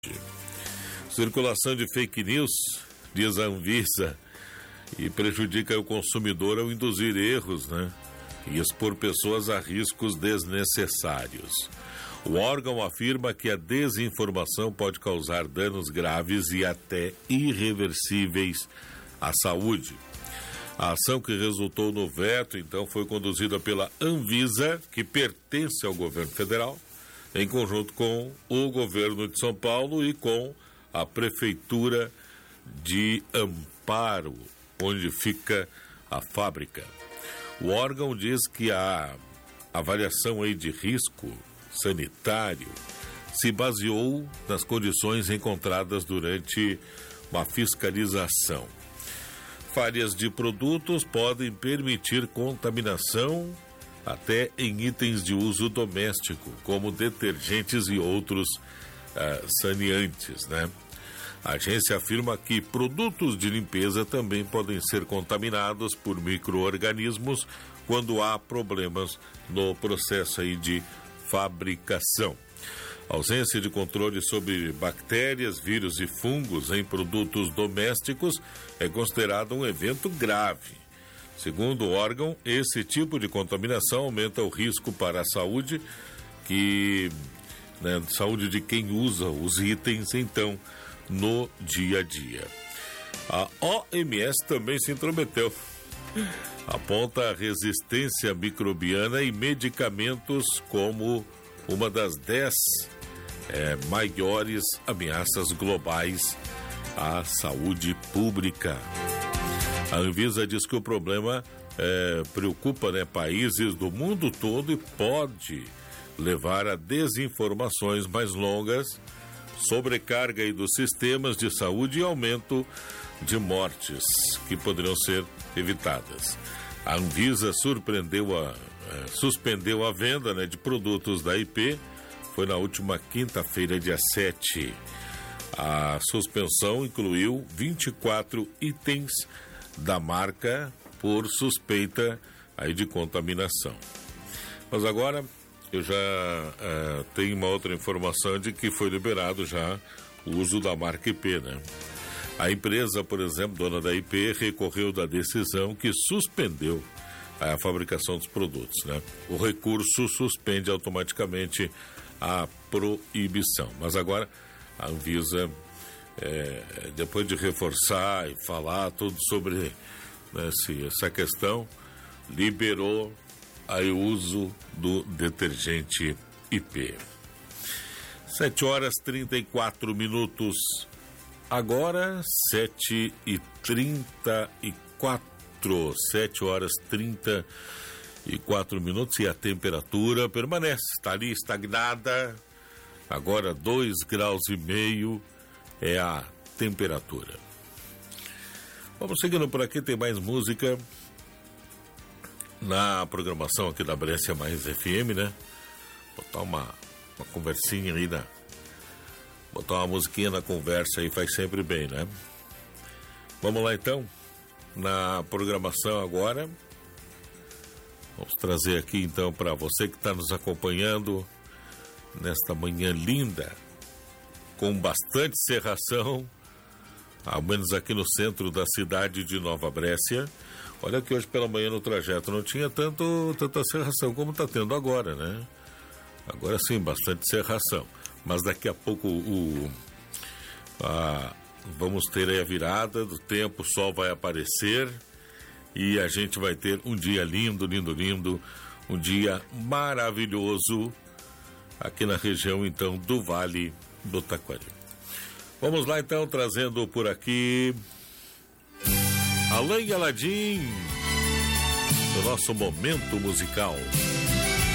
Circulação de fake news, diz a Anvisa, e prejudica o consumidor ao induzir erros, e expor pessoas a riscos desnecessários. O órgão afirma que a desinformação pode causar danos graves e até irreversíveis à saúde. A ação que resultou no veto, então, foi conduzida pela Anvisa, que pertence ao governo federal, em conjunto com o governo de São Paulo e com a Prefeitura de Amparo, onde fica a fábrica. O órgão diz que a avaliação aí de risco sanitário se baseou nas condições encontradas durante uma fiscalização. Falhas de produtos podem permitir contaminação até em itens de uso doméstico, como detergentes e outros saneantes, A agência afirma que produtos de limpeza também podem ser contaminados por micro-organismos quando há problemas no processo aí de fabricação. A ausência de controle sobre bactérias, vírus e fungos em produtos domésticos é considerado um evento grave. Segundo o órgão, esse tipo de contaminação aumenta o risco para a saúde, saúde de quem usa os itens, então, no dia a dia. A OMS também se intrometeu. Aponta a resistência microbiana e medicamentos como uma das 10 maiores ameaças globais à saúde pública. A Anvisa diz que o problema preocupa países do mundo todo e pode levar a desinformações mais longas, sobrecarga aí dos sistemas de saúde e aumento de mortes que poderiam ser evitadas. A Anvisa suspendeu a venda de produtos da IP, foi na última quinta-feira, dia 7. A suspensão incluiu 24 itens da marca por suspeita aí de contaminação. Mas agora eu já tenho uma outra informação de que foi liberado já o uso da marca IP, A empresa, por exemplo, dona da IP, recorreu da decisão que suspendeu a fabricação dos produtos, O recurso suspende automaticamente a proibição. Mas agora a Anvisa, depois de reforçar e falar tudo sobre essa questão, liberou aí o uso do detergente IP. 7h34. Agora, 7h34. 7h34 e a temperatura permanece, está ali estagnada. Agora 2,5 graus é a temperatura. Vamos seguindo por aqui, tem mais música na programação aqui da Brescia Mais FM, Botar uma conversinha aí, botar uma musiquinha na conversa aí faz sempre bem, Vamos lá então, na programação agora. Vamos trazer aqui então para você que está nos acompanhando nesta manhã linda, com bastante cerração, ao menos aqui no centro da cidade de Nova Brescia. Olha que hoje pela manhã no trajeto não tinha tanta cerração como está tendo agora, Agora sim, bastante cerração. Mas daqui a pouco vamos ter aí a virada do tempo, o sol vai aparecer e a gente vai ter um dia lindo, um dia maravilhoso aqui na região então do Vale do Taquari. Vamos lá então, trazendo por aqui Alain Aladim, do nosso momento musical.